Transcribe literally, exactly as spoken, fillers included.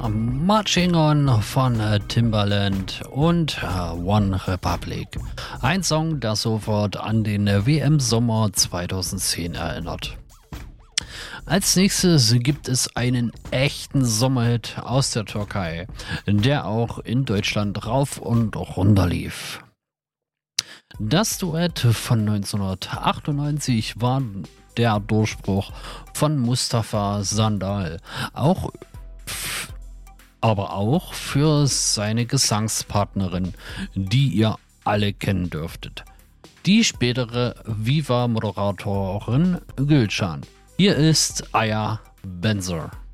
Marching On von äh, Timbaland und äh, One Republic. Ein Song, der sofort an den äh, W M-Sommer zweitausendzehn erinnert. Als nächstes gibt es einen echten Sommerhit aus der Türkei, der auch in Deutschland rauf und runter lief. Das Duett von neunzehnhundertachtundneunzig war der Durchbruch von Mustafa Sandal, auch aber auch für seine Gesangspartnerin, die ihr alle kennen dürftet. Die spätere Viva-Moderatorin Gülcan. Hier ist Aya Benzer.